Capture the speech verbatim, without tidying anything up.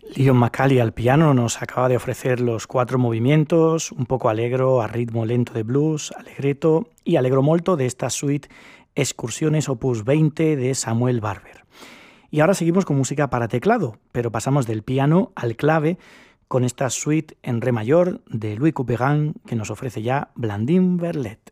Leon McCauley al piano nos acaba de ofrecer los cuatro movimientos, un poco allegro a ritmo lento de blues, allegretto y allegro molto de esta suite Excursiones opus veinte de Samuel Barber. Y ahora seguimos con música para teclado, pero pasamos del piano al clave con esta suite en re mayor de Louis Couperin que nos ofrece ya Blandine Verlet.